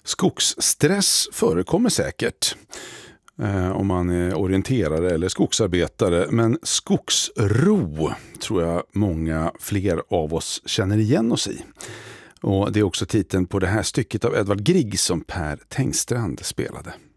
Skogsstress förekommer säkert om man är orienterare eller skogsarbetare, men skogsro tror jag många fler av oss känner igen oss i. Och det är också titeln på det här stycket av Edvard Grieg som Per Tengstrand spelade.